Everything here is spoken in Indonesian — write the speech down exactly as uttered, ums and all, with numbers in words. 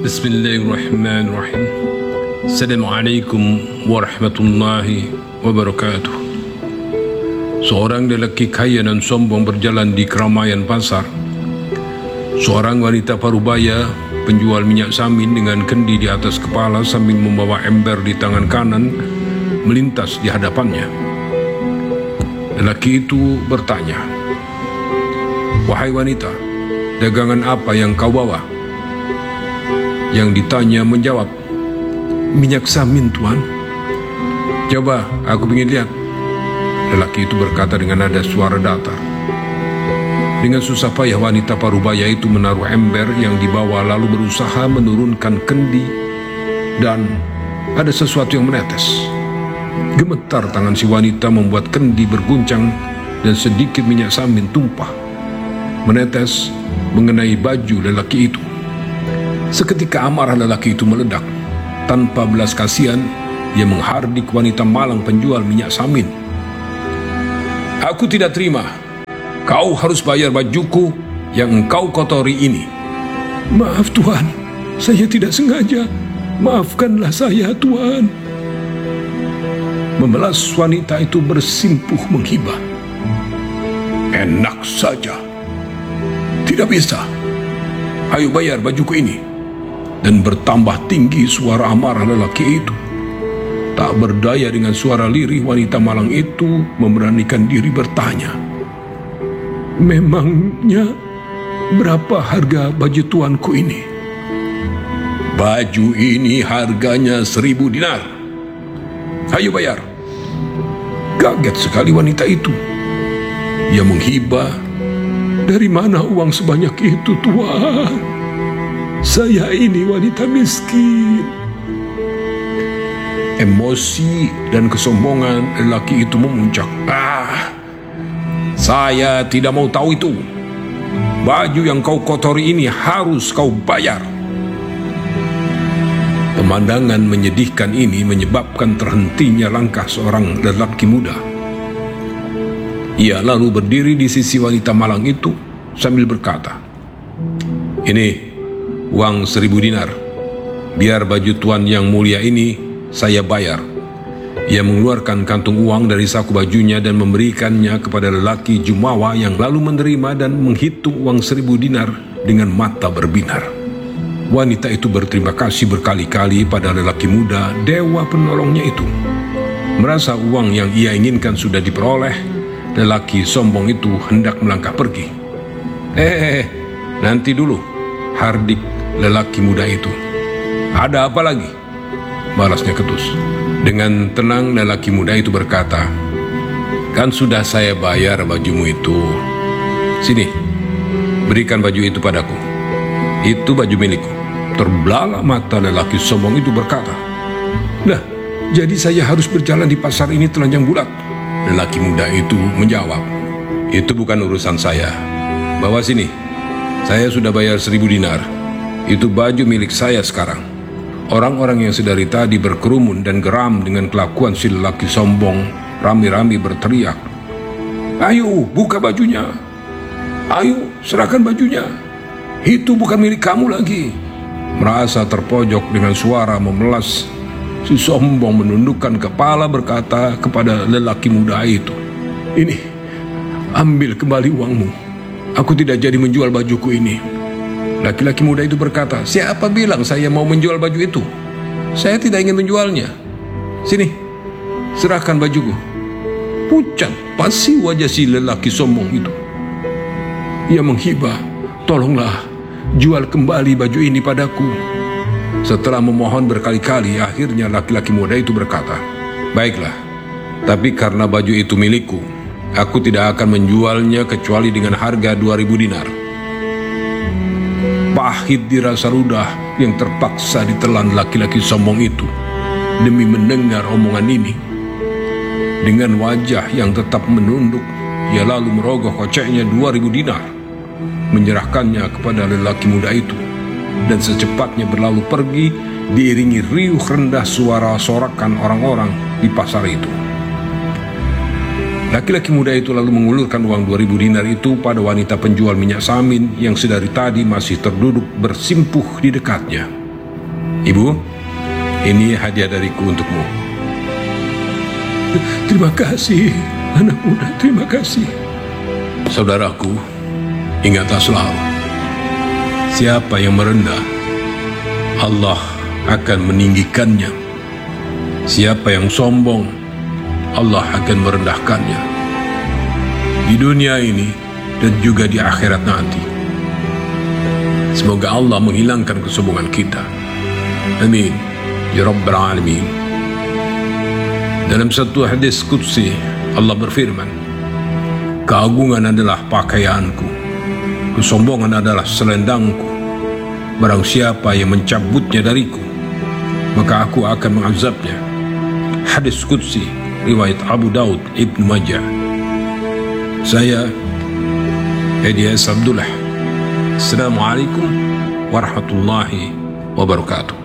Bismillahirrahmanirrahim. Assalamualaikum warahmatullahi wabarakatuh. Seorang lelaki kaya dan sombong berjalan di keramaian pasar. Seorang wanita parubaya penjual minyak samin dengan kendi di atas kepala sambil membawa ember di tangan kanan melintas di hadapannya. Lelaki itu bertanya, "Wahai wanita, dagangan apa yang kau bawa?" Yang ditanya menjawab, "Minyak samin, Tuan." "Coba, aku ingin lihat." Lelaki itu berkata dengan nada suara datar. Dengan susah payah wanita parubaya itu menaruh ember yang dibawa lalu berusaha menurunkan kendi, dan ada sesuatu yang menetes. Gemetar tangan si wanita membuat kendi berguncang dan sedikit minyak samin tumpah, menetes mengenai baju lelaki itu. Seketika amarah lelaki itu meledak. Tanpa belas kasihan, ia menghardik wanita malang penjual minyak samin. "Aku tidak terima. Kau harus bayar bajuku yang engkau kotori ini." "Maaf, Tuan. Saya tidak sengaja. Maafkanlah saya, Tuan." Memelas wanita itu bersimpuh menghibah. "Enak saja. Tidak bisa. Ayo bayar bajuku ini." Dan bertambah tinggi suara amarah lelaki itu. Tak berdaya dengan suara lirih, wanita malang itu memberanikan diri bertanya, "Memangnya berapa harga baju tuanku ini?" "Baju ini harganya seribu dinar. Ayo bayar." Kaget sekali wanita itu. Ia menghibah, "Dari mana uang sebanyak itu, Tuan? Saya ini wanita miskin." Emosi dan kesombongan lelaki itu memuncak. "Ah, saya tidak mau tahu itu. Baju yang kau kotori ini harus kau bayar." Pemandangan menyedihkan ini menyebabkan terhentinya langkah seorang lelaki muda. Ia lalu berdiri di sisi wanita malang itu sambil berkata, "Ini uang seribu dinar. Biar baju tuan yang mulia ini saya bayar." Ia mengeluarkan kantung uang dari saku bajunya dan memberikannya kepada lelaki jumawa yang lalu menerima dan menghitung uang seribu dinar dengan mata berbinar. Wanita itu berterima kasih berkali-kali pada lelaki muda, dewa penolongnya itu. Merasa uang yang ia inginkan sudah diperoleh, lelaki sombong itu hendak melangkah pergi. Eh, eh, nanti dulu," hardik lelaki muda itu. "Ada apa lagi?" balasnya ketus. Dengan tenang lelaki muda itu berkata, "Kan sudah saya bayar bajumu itu. Sini, berikan baju itu padaku. Itu baju milikku." Terbelalak mata lelaki sombong itu berkata, "Lah, jadi saya harus berjalan di pasar ini telanjang bulat?" Lelaki muda itu menjawab, "Itu bukan urusan saya. Bawa sini. Saya sudah bayar seribu dinar. Itu baju milik saya sekarang." Orang-orang yang sedari tadi berkerumun dan geram dengan kelakuan si lelaki sombong rami-rami berteriak, "Ayo, buka bajunya. Ayo, serahkan bajunya. Itu bukan milik kamu lagi." Merasa terpojok dengan suara memelas, si sombong menundukkan kepala berkata kepada lelaki muda itu, "Ini, ambil kembali uangmu. Aku tidak jadi menjual bajuku ini." Laki-laki muda itu berkata, "Siapa bilang saya mau menjual baju itu? Saya tidak ingin menjualnya. Sini, serahkan bajuku." Pucat pasi wajah si lelaki sombong itu. Ia menghibah, "Tolonglah, jual kembali baju ini padaku." Setelah memohon berkali-kali, akhirnya laki-laki muda itu berkata, "Baiklah, tapi karena baju itu milikku, aku tidak akan menjualnya kecuali dengan harga dua ribu dinar. Pahit dirasa ludah yang terpaksa ditelan laki-laki sombong itu demi mendengar omongan ini. Dengan wajah yang tetap menunduk, ia lalu merogoh koceknya dua ribu dinar, menyerahkannya kepada lelaki muda itu, dan secepatnya berlalu pergi diiringi riuh rendah suara sorakan orang-orang di pasar itu. Laki-laki muda itu lalu mengulurkan uang dua ribu dinar itu pada wanita penjual minyak samin yang sedari tadi masih terduduk bersimpuh di dekatnya. Ibu, ini hadiah dariku untukmu. Terima kasih, anak muda, terima kasih. Saudaraku, ingatlah selalu, siapa yang merendah, Allah akan meninggikannya. Siapa yang sombong, Allah akan merendahkannya. Di dunia ini dan juga di akhirat nanti. Semoga Allah menghilangkan kesombongan kita. Amin ya Rabbal Alamin. Dalam satu hadis qudsi, Allah berfirman, keagungan adalah pakaianku, kesombongan adalah selendangku. Barang siapa yang mencabutnya dariku, maka aku akan mengazabnya. Hadis qudsi riwayat Abu Daud Ibnu Majah. Saya Hedi S. Abdullah. Assalamualaikum warahmatullahi wabarakatuh.